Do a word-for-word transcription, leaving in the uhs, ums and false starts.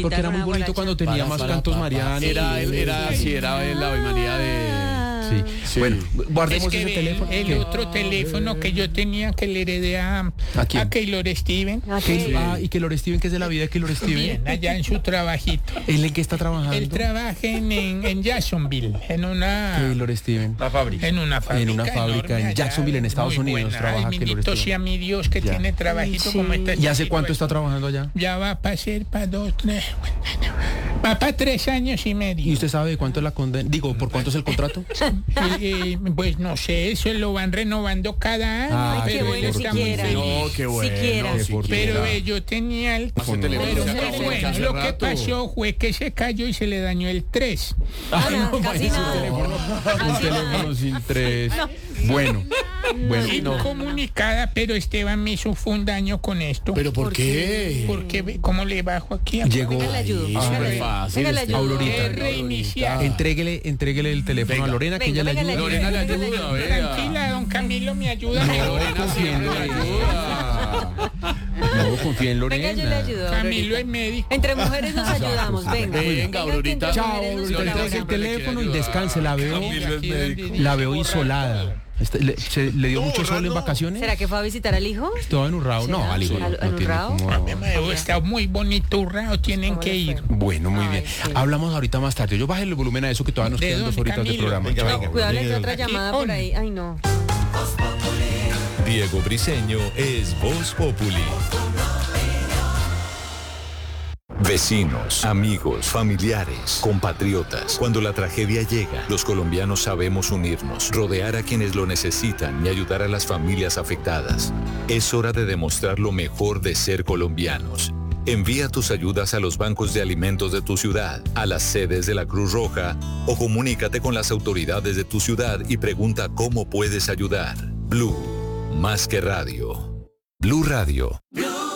Porque era muy bonito cuando tenía más cantos marianos. Era, él, era, sí, era el Ave María de... Sí. Sí. Bueno, guardemos es que ese teléfono. El, el otro teléfono que yo tenía que le heredé a, ¿A quién? a Keylor Steven. ¿A ¿Qué- qué? ah, y Keylor Steven, ¿qué es de la vida de Keylor Steven? Bien, allá en su trabajito. ¿Él en qué está trabajando? Él trabaja en, en, en Jacksonville, en una... Keylor Steven. La fábrica. En una fábrica. En una fábrica enorme en Jacksonville, allá, en Estados muy Unidos, buena. trabaja Ay, Keylor bendito Steven. sea mi Dios que Ya. tiene trabajito Sí. como este. ¿Y hace chiquito cuánto este. está trabajando allá? Ya va para ser para dos, tres. Va para tres años y medio. ¿Y usted sabe de cuánto es la condena? Digo, ¿por cuánto es el contrato? Eh, eh, pues no sé, eso lo van renovando cada año. Ah, Ay, qué pero bueno, él está muy siquiera. feliz. No, qué bueno. Siquiera. Qué fortuna. Pero eh, yo tenía el... Hace teléfono. Pero, se pero acabó bueno, hace lo que rato. pasó fue que se cayó y se le dañó el tres. Ah, no, casi ese nada. teléfono, un Casi nada. teléfono sin tres. Bueno, bueno, no. Incomunicada, pero Esteban me hizo fue un daño con esto. ¿Pero por qué? Porque ve cómo le bajo aquí. Llegó. Venga, le ayudo. Ay, Venga, súper le- fácil, venga, le este. ayudo. Aurorita. Es reiniciar. Entréguele, entréguele el teléfono Venga. a Lorena, que Venga, ella le venga, ayuda. le Lorena le Venga, le ayuda, ayudo. vea. Tranquila, don Camilo me ayuda. No, mejor. confía en Lorena. No, confía en Lorena. Venga, yo le ayudo. Camilo Aurorita. es médico. Entre mujeres nos ayudamos. Venga, Venga, Aurorita. que entre Chao, mujeres nos Aurorita, entregue el colaboramos. teléfono y descanse. La veo, Camilo es médico. la veo insolada. Este, le, se- ¿Le dio mucho sol en vacaciones? ¿Será que fue a visitar al hijo? ¿Todo en Urrao? No, ¿Será? al igual. ¿Al- no en tiene Urrao? como- Está muy bonito, Urrao, tienen ¿Cómo que le ir. fue? Bueno, muy Ay, bien. sí. Hablamos ahorita más tarde. Yo bajé el volumen a eso que todavía nos ¿De quedan dos dónde, horitas de Camilo? programa. Venga, Chao. venga. Cuidado, le entra otra Aquí, llamada por on. ahí. Ay, no. Diego Briseño es Voz Populi. Vecinos, amigos, familiares, compatriotas. Cuando la tragedia llega, los colombianos sabemos unirnos, rodear a quienes lo necesitan y ayudar a las familias afectadas. Es hora de demostrar lo mejor de ser colombianos. Envía tus ayudas a los bancos de alimentos de tu ciudad, a las sedes de la Cruz Roja o comunícate con las autoridades de tu ciudad y pregunta cómo puedes ayudar. Blue, más que radio. Blue Radio.